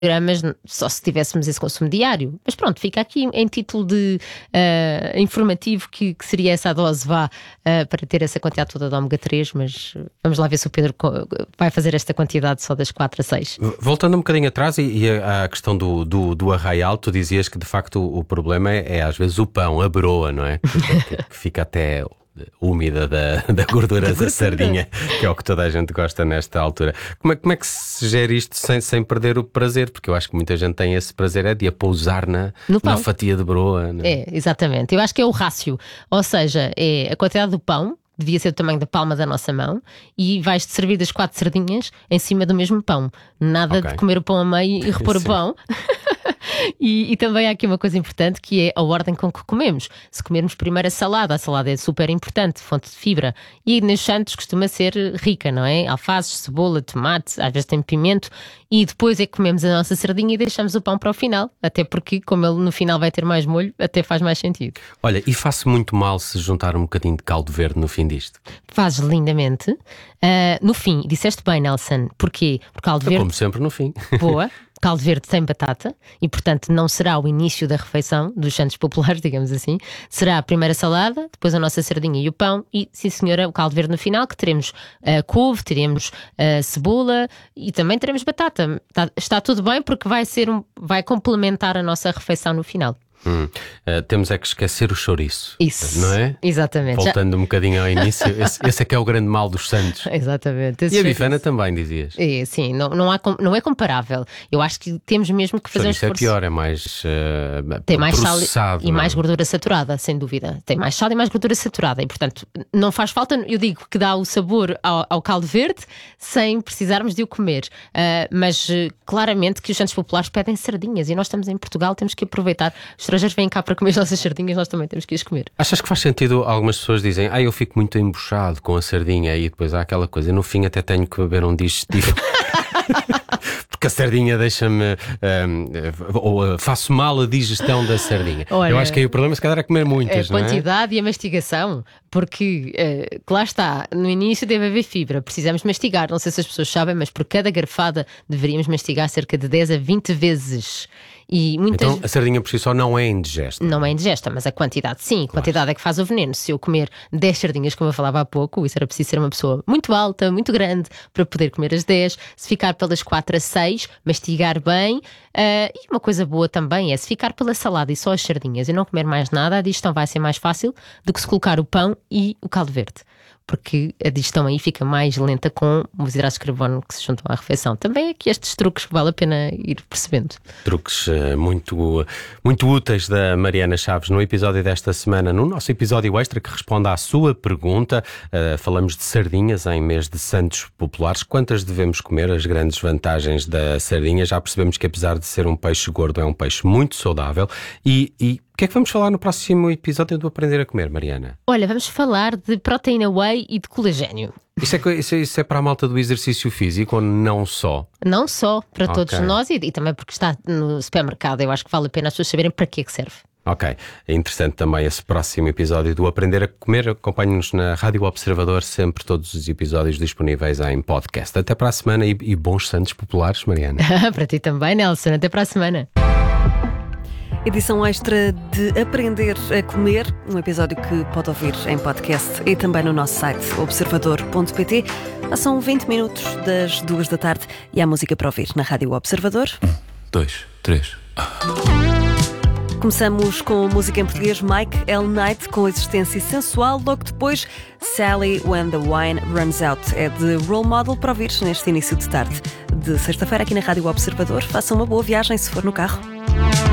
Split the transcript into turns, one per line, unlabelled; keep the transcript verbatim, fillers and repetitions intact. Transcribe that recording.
gramas só se tivéssemos esse consumo diário. Mas pronto, fica aqui em título de uh, informativo que, que seria essa a dose vá uh, para ter essa quantidade toda de ômega três, mas vamos lá ver se o Pedro vai fazer esta quantidade só das quatro a seis.
Voltando um bocadinho atrás e, e a, a questão do, do, do arraial, tu dizias que de facto o, o problema é, é às vezes o pão, a broa, não é? Que, que fica até úmida da, da gordura da sardinha, que é o que toda a gente gosta nesta altura. Como é, como é que se gera isto sem, sem perder o prazer? Porque eu acho que muita gente tem esse prazer é de a pousar na, na fatia de broa. Não é?
É, exatamente. Eu acho que é o rácio. Ou seja, é a quantidade do pão, devia ser do tamanho da palma da nossa mão, e vais-te servir das quatro sardinhas em cima do mesmo pão. Nada okay. de comer o pão a meio e repor o pão. E, e também há aqui uma coisa importante, que é a ordem com que comemos. Se comermos primeiro a salada, a salada é super importante, fonte de fibra, e nos santos costuma ser rica, não é? Alfaces, cebola, tomate, às vezes tem pimento, e depois é que comemos a nossa sardinha e deixamos o pão para o final, até porque como ele no final vai ter mais molho, até faz mais sentido.
Olha, e faz muito mal se juntar um bocadinho de caldo verde no fim disto?
Fazes lindamente. Uh, no fim, disseste bem, Nelson, porquê? Porque caldo verde...
Eu como sempre no fim.
Boa. Caldo verde sem batata e, portanto, não será o início da refeição dos santos populares, digamos assim. Será a primeira salada, depois a nossa sardinha e o pão e, sim senhora, o caldo verde no final, que teremos uh, couve, teremos uh, cebola e também teremos batata. Está, está tudo bem porque vai, ser um, vai complementar a nossa refeição no final.
Hum. Uh, temos é que esquecer o chouriço.
Isso,
não é?
Exatamente.
Voltando Já... um bocadinho ao início, esse, esse é que é o grande mal dos santos.
Exatamente.
E a bifana também, dizias?
É, sim, não, não, há, não é comparável. Eu acho que temos mesmo que fazer um esforço.
Isso é pior, é mais uh,
Tem mais sal e
não?
mais gordura saturada, sem dúvida. Tem mais sal e mais gordura saturada e, portanto, não faz falta, eu digo que dá o sabor ao, ao caldo verde sem precisarmos de o comer. Uh, mas uh, claramente que os santos populares pedem sardinhas e nós estamos em Portugal, temos que aproveitar. Os estrangeiros vêm cá para comer as nossas sardinhas, nós também temos que as comer.
Achas que faz sentido? Algumas pessoas dizem, ah, eu fico muito embuchado com a sardinha, e depois há aquela coisa, no fim até tenho que beber um digestivo. Porque a sardinha deixa-me um, ou faço mal a digestão da sardinha. Olha, eu acho que aí o problema se calhar é comer muitas,
a
não é?
A quantidade e a mastigação, porque uh, lá está, no início deve haver fibra, precisamos mastigar, não sei se as pessoas sabem, mas por cada garfada deveríamos mastigar cerca de dez a vinte vezes. E muitas...
Então a sardinha por si só não é indigesta?
Não é indigesta, mas a quantidade sim, a claro. quantidade é que faz o veneno. Se eu comer dez sardinhas, como eu falava há pouco, isso era preciso ser uma pessoa muito alta, muito grande, para poder comer as dez. Se ficar pelas quatro a seis, mastigar bem. Uh, e uma coisa boa também é, se ficar pela salada e só as sardinhas e não comer mais nada, a digestão vai ser mais fácil do que se colocar o pão e o caldo verde. Porque a digestão aí fica mais lenta com os hidratos de carbono que se juntam à refeição. Também é aqui estes truques que vale a pena ir percebendo.
Truques uh, muito, muito úteis da Mariana Chaves no episódio desta semana, no nosso episódio extra que responde à sua pergunta. Uh, falamos de sardinhas em mês de santos populares. Quantas devemos comer? As grandes vantagens da sardinha. Já percebemos que apesar de ser um peixe gordo, é um peixe muito saudável. E... e o que é que vamos falar no próximo episódio do Aprender a Comer, Mariana?
Olha, vamos falar de proteína whey e de colagênio.
Isso é, isso, é, isso é para a malta do exercício físico ou não só?
Não só, para
okay.
todos nós e, e também porque está no supermercado. Eu acho que vale a pena as pessoas saberem para que é que serve.
Ok, é interessante também esse próximo episódio do Aprender a Comer. Acompanhe-nos na Rádio Observador, sempre todos os episódios disponíveis em podcast. Até para a semana e, e bons santos populares, Mariana.
Para ti também, Nelson. Até para a semana.
Edição extra de Aprender a Comer, um episódio que pode ouvir em podcast e também no nosso site observador ponto pt. Passam vinte minutos das duas da tarde e há música para ouvir na Rádio Observador.
Um, dois, três.
Começamos com música em português, Mike L. Knight com Existência Sensual. Logo depois, Sally When the Wine Runs Out. É de Role Model para ouvir neste início de tarde de sexta-feira aqui na Rádio Observador. Façam uma boa viagem se for no carro.